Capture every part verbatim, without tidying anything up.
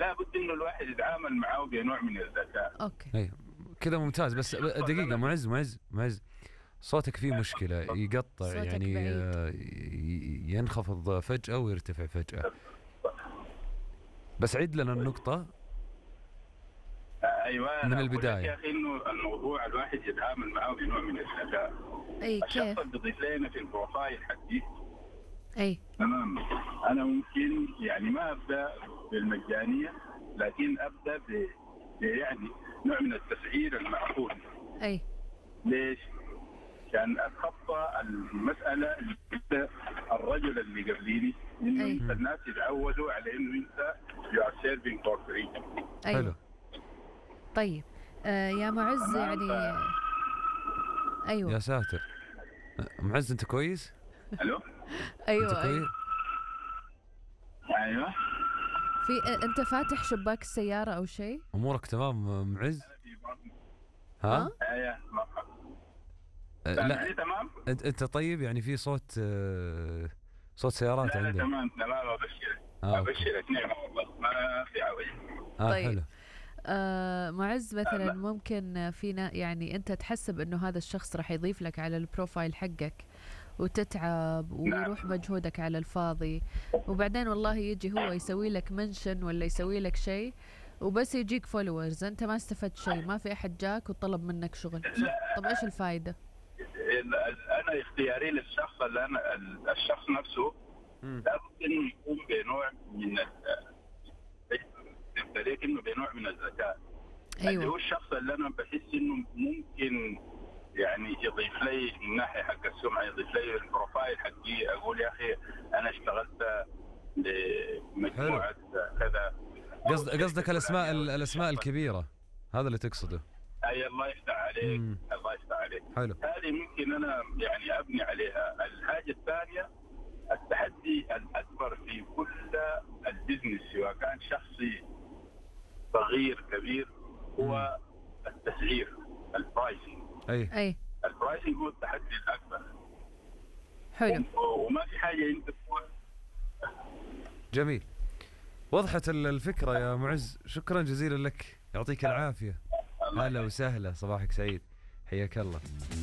فلا بد انه الواحد يتعامل معه بنوع من الذكاء. اوكي اي كذا ممتاز. بس دقيقة معز معز معز صوتك فيه مشكلة، يقطع يعني بعيد. ينخفض فجأة ويرتفع فجأة. بس عيد لنا النقطة ايوه من أنا البداية. يا اخي انه الموضوع الواحد يتعامل معه بنوع من الذكاء. اي الشخص كيف اللي بيضيف لنا في البروفايل حقي اي تمام، انا ممكن يعني ما ابدا بالمجانيه، لكن ابدا ب يعني نوع من التسعير المعقول. اي ليش؟ عشان اتخطى المساله اللي الرجل اللي قبليني انه أي. انت الناس يتعودوا على انه انت يو ار سيرفينج فور فري. ايوه حلو. طيب آه يا معز يعني ايوه يا ساتر معز انت كويس؟ الو ايوه انت كويس؟ ايوه ايوه في آه، انت فاتح شباك السيارة او شيء؟ امورك تمام معز؟ ها؟ ها؟ ايوه أه لا لا تمام. انت انت طيب يعني في صوت آه، صوت سيارات لا لا عندك. تمام تمام ابشرك آه أوكي. ابشرك نعمه والله ما في عوج. آه طيب. حلو. آه معز مثلا ممكن فينا يعني انت تحسب انه هذا الشخص راح يضيف لك على البروفايل حقك وتتعب ويروح مجهودك على الفاضي، وبعدين والله يجي هو يسوي لك منشن ولا يسوي لك شيء وبس يجيك فولورز، انت ما استفدت شيء، ما في احد جاك وطلب منك شغل. طب ايش الفائدة؟ انا اختياري للشخص اللي انا الشخص نفسه لابد انه يكون بنوع من الفريق انه بنوع من الذكاء. ايوه اللي هو الشخص اللي انا بحس انه ممكن يعني يضيف لي من ناحيه حق السمعه، يضيف لي البروفايل حقي، اقول يا اخي انا اشتغلت لمجموعه كذا. قصد قصدك الاسماء الاسماء الكبيره، هذا اللي تقصده؟ اي الله يفتح عليك. مم. الله يفتح عليك. حلو. هذه ممكن انا يعني ابني عليها. الحاجه الثانيه التحدي الاكبر في كل البزنس سواء كان شخصي صغير كبير هو التسعير، البرايسنج. اي اي البرايسنج هو التحدي الاكبر. حلو. وما في حاجه انت تقول. جميل، وضحت الفكره يا معز، شكرا جزيلا لك، يعطيك العافيه. هلا وسهلا، صباحك سعيد، حياك الله.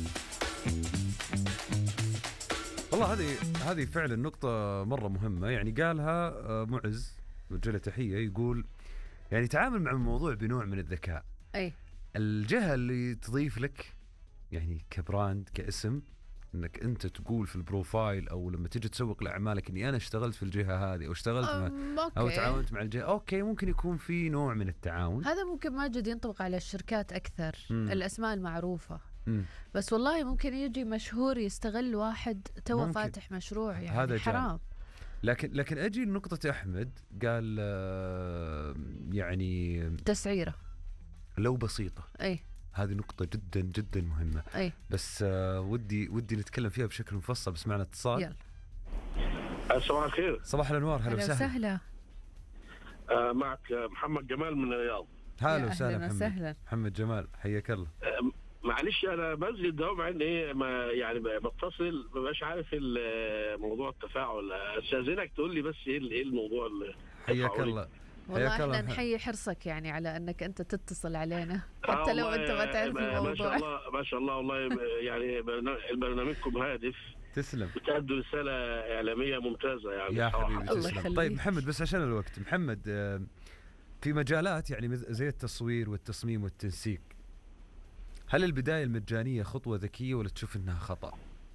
والله هذه هذه فعلا نقطة مرة مهمة، يعني قالها معز وجه له تحية، يقول يعني تعامل مع الموضوع بنوع من الذكاء. اي الجهة اللي تضيف لك يعني كبراند كاسم، انك انت تقول في البروفايل او لما تيجي تسوق لاعمالك اني انا اشتغلت في الجهة هذه او اشتغلت مع او تعاونت مع الجهة، اوكي ممكن يكون في نوع من التعاون. هذا ممكن ماجد ينطبق على الشركات اكثر، مم. الاسماء المعروفة. مم. بس والله ممكن يجي مشهور يستغل واحد تو فاتح مشروع، يعني هذا حرام جانب. لكن لكن اجي لنقطة احمد، قال آه يعني تسعيرة لو بسيطة. اي هذه نقطة جدا جدا مهمة. اي بس آه ودي ودي نتكلم فيها بشكل مفصل، بس معنا اتصال. يلا صباح الخير. صباح الانوار، هلا وسهلا. وسهلا. آه معك محمد جمال من الرياض. هلا وسهلا أهلاً محمد. وسهلا. محمد جمال، حياك الله. آه معلش انا بنزل ده مع ان ايه ما يعني بتصل ما بقاش عارف موضوع التفاعل. استاذنك تقول لي بس ايه ايه الموضوع اللي حياك الله. والله احنا نحيي حرصك يعني على انك انت تتصل علينا حتى آه لو انت ما تعرف الموضوع. ما شاء الله ما شاء الله والله يعني برنامجكم هادف. تسلم. بتأدوا رسالة إعلامية ممتازة يعني يا حبيبي الله تسلم. طيب محمد، بس عشان الوقت، محمد في مجالات يعني زي التصوير والتصميم والتنسيق، هل البداية المجانية خطوة ذكية ولا تشوف انها خطأ؟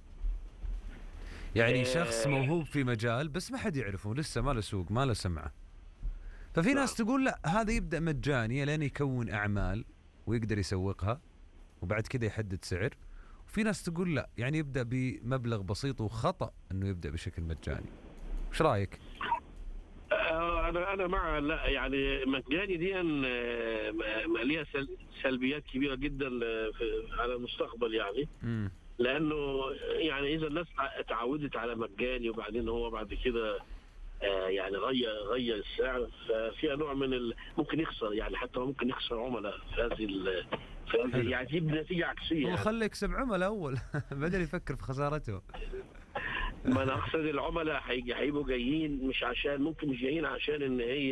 يعني شخص موهوب في مجال بس ما حد يعرفه، لسه ما له سوق، ما له سمعة، ففي ناس تقول لا هذا يبدأ مجاني لين يكون أعمال ويقدر يسوقها وبعد كده يحدد سعر، وفي ناس تقول لا يعني يبدأ بمبلغ بسيط وخطأ انه يبدأ بشكل مجاني. وش رأيك؟ انا انا مع لا يعني مجاني دي ليها سلبيات كبيره جدا على المستقبل يعني. م. لانه يعني اذا الناس اتعودت على مجاني وبعدين هو بعد كده يعني غير غير السعر، ففيها نوع من ال... ممكن يخسر يعني، حتى ممكن يخسر عملاء في هذه ال... في هذه يعني تجيب نتيجه عكسيه. هو خليه يكسب عملاء اول بدل يفكر في خسارته. ما انا اقصد العملاء هيجي هيبقوا جايين مش عشان، ممكن مش جايين عشان ان هي